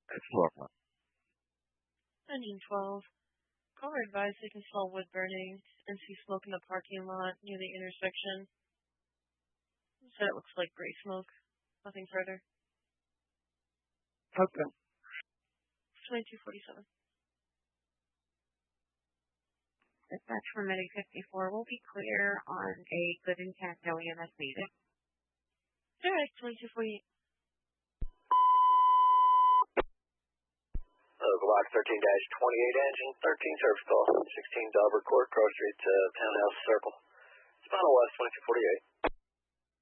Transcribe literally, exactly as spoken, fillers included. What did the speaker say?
It's twelve. Engine twelve. Caller advised they can smell wood burning and see smoke in the parking lot near the intersection. So it looks like gray smoke. Nothing further. Okay. twenty-two forty-seven. Dispatch from Medic fifty-four will be clear on a good intent, no E M S needed. Alright, twenty-two forty-eight. Uh, Glock thirteen twenty-eight engine, thirteen service call, sixteen Dauber Court, Cross Street, uh, Townhouse Circle. Spinal West, twenty-two forty-eight.